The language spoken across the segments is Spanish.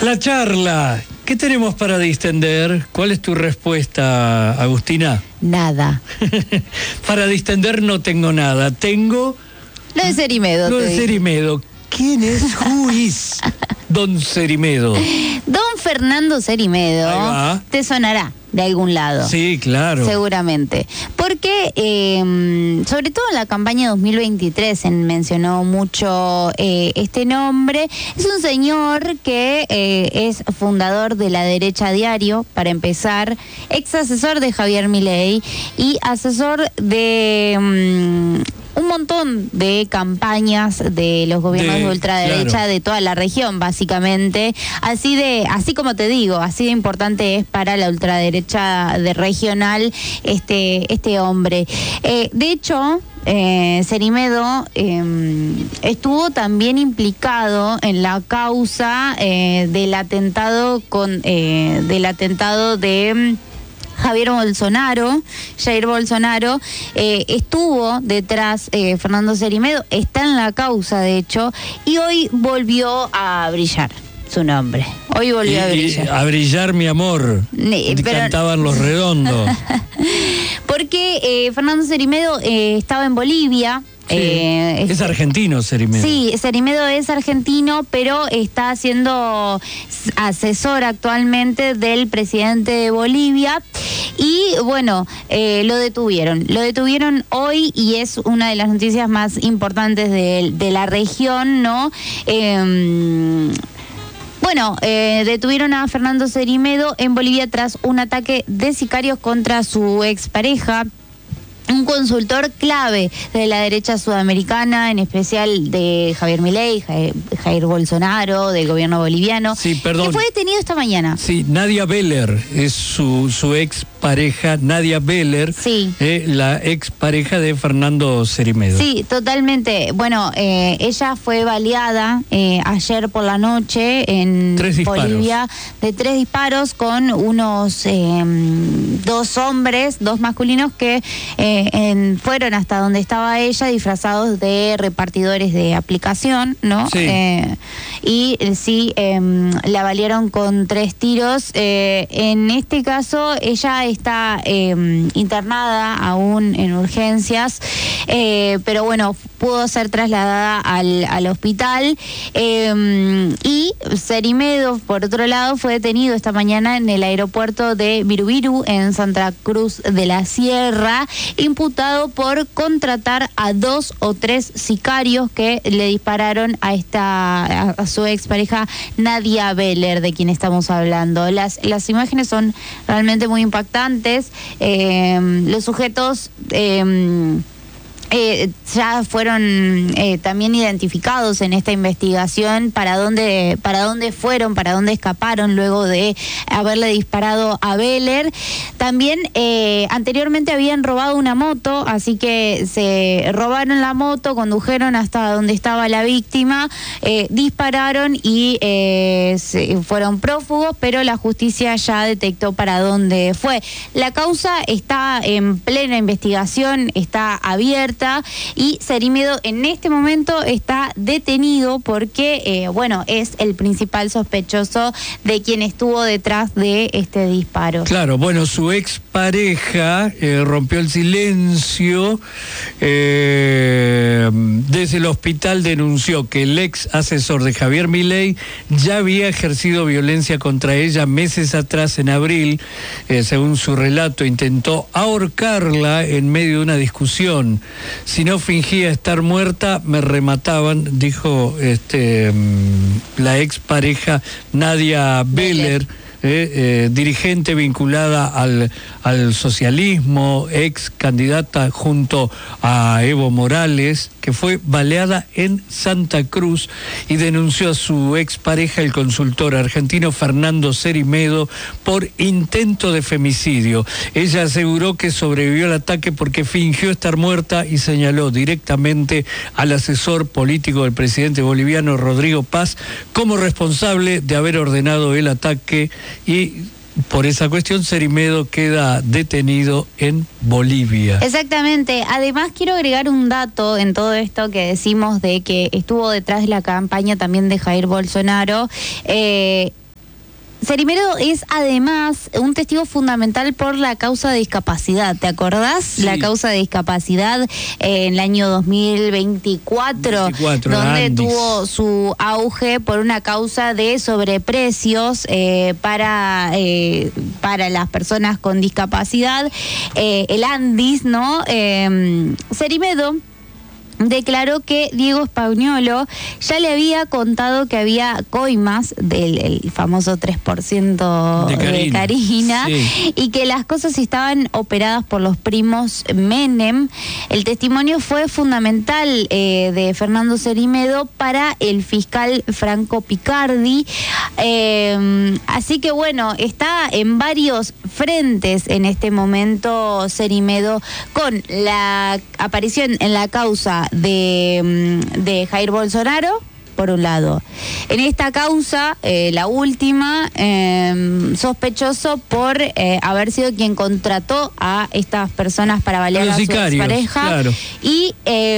La charla. ¿Qué tenemos para distender? ¿Cuál es tu respuesta, Agustina? Nada. Para distender no tengo nada. Tengo... Lo de Cerimedo. Lo de Cerimedo. ¿Quién es? Who is Don Cerimedo? Don Fernando Cerimedo te sonará de algún lado. Sí, claro. Seguramente. Porque, sobre todo en la campaña 2023 se mencionó mucho este nombre. Es un señor que es fundador de La Derecha Diario, para empezar, ex asesor de Javier Milei y asesor de... un montón de campañas de los gobiernos de ultraderecha, claro, de toda la región, básicamente. Así como te digo, así de importante es para la ultraderecha de regional este hombre. De hecho, Cerimedo estuvo también implicado en la causa del atentado de Jair Bolsonaro, estuvo detrás, Fernando Cerimedo, está en la causa, de hecho, y hoy volvió a brillar su nombre. Hoy volvió a brillar. A brillar, mi amor. Cantaban Los Redondos. Porque Fernando Cerimedo estaba en Bolivia. Sí, es argentino, Cerimedo. Sí, Cerimedo es argentino, pero está siendo asesor actualmente del presidente de Bolivia. Y bueno, lo detuvieron hoy, y es una de las noticias más importantes de la región, ¿no? Detuvieron a Fernando Cerimedo en Bolivia tras un ataque de sicarios contra su expareja, un consultor clave de la derecha sudamericana, en especial de Javier Milei, Jair Bolsonaro, del gobierno boliviano. Sí, perdón. Que fue detenido esta mañana. Sí, Nadia Beller es su ex pareja, Nadia Beller, sí, la ex pareja de Fernando Cerimedo. Sí, totalmente. Bueno, ella fue baleada ayer por la noche en Bolivia de 3 disparos con unos 2 hombres, 2 masculinos que fueron hasta donde estaba ella disfrazados de repartidores de aplicación, ¿no? Sí. La balearon con 3 tiros. En este caso, ella está internada aún en urgencias, pero bueno, pudo ser trasladada al hospital. Y Cerimedo, por otro lado, fue detenido esta mañana en el aeropuerto de Virubiru, en Santa Cruz de la Sierra, imputado por contratar a 2 o 3 sicarios que le dispararon a su expareja Nadia Beller, de quien estamos hablando. Las imágenes son realmente muy impactantes. Los sujetos ya fueron también identificados en esta investigación para dónde escaparon luego de haberle disparado a Beller. También anteriormente habían robado una moto, así que se robaron la moto, condujeron hasta donde estaba la víctima, dispararon y fueron prófugos, pero la justicia ya detectó para dónde fue. La causa está en plena investigación, está abierta, y Cerimedo en este momento está detenido porque, es el principal sospechoso de quien estuvo detrás de este disparo. Claro, bueno, su expareja rompió el silencio. Desde el hospital denunció que el ex asesor de Javier Milei ya había ejercido violencia contra ella meses atrás, en abril. Según su relato, intentó ahorcarla en medio de una discusión. Si no fingía estar muerta, me remataban, dijo la expareja Nadia Beller, dirigente vinculada al socialismo, ex candidata junto a Evo Morales, que fue baleada en Santa Cruz, y denunció a su expareja, el consultor argentino Fernando Cerimedo, por intento de femicidio. Ella aseguró que sobrevivió al ataque porque fingió estar muerta y señaló directamente al asesor político del presidente boliviano, Rodrigo Paz, como responsable de haber ordenado el ataque, y por esa cuestión Cerimedo queda detenido en Bolivia. Exactamente. Además, quiero agregar un dato en todo esto que decimos de que estuvo detrás de la campaña también de Jair Bolsonaro. Cerimedo es además un testigo fundamental por la causa de discapacidad. ¿Te acordás? Sí. La causa de discapacidad en el año 2024, donde tuvo su auge por una causa de sobreprecios para las personas con discapacidad. El Andis, ¿no? Cerimedo declaró que Diego Spagnuolo ya le había contado que había coimas del famoso 3% de Carina, sí, y que las cosas estaban operadas por los primos Menem. El testimonio fue fundamental de Fernando Cerimedo para el fiscal Franco Picardi. Así que bueno, está en varios frentes en este momento Cerimedo, con la aparición en la causa de Jair Bolsonaro, por un lado. En esta causa, la última, sospechoso por haber sido quien contrató a estas personas para balear a su expareja. Claro. Y,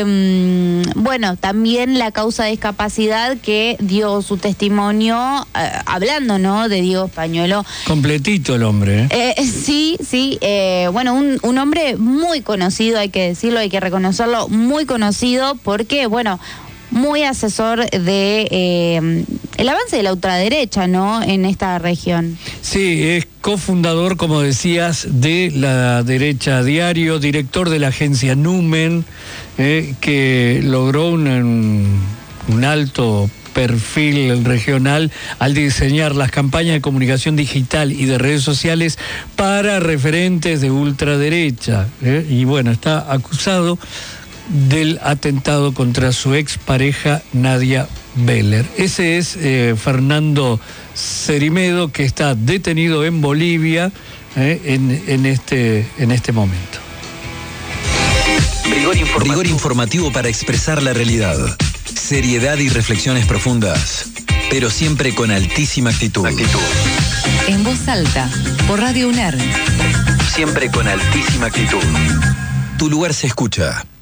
bueno, también la causa de discapacidad, que dio su testimonio hablando, ¿no?, de Diego Spagnuolo. Completito el hombre, Sí. Bueno, un hombre muy conocido, hay que decirlo, hay que reconocerlo, muy conocido, porque, bueno, muy asesor de el avance de la ultraderecha, ¿no?, en esta región. Sí, es cofundador, como decías, de La Derecha Diario, director de la agencia Numen, que logró un alto perfil regional al diseñar las campañas de comunicación digital y de redes sociales para referentes de ultraderecha. Y bueno, está acusado del atentado contra su expareja Nadia Beller. Ese es Fernando Cerimedo, que está detenido en Bolivia en este momento. Rigor informativo para expresar la realidad. Seriedad y reflexiones profundas, pero siempre con altísima actitud. En voz alta, por Radio UNER. Siempre con altísima actitud. Tu lugar se escucha.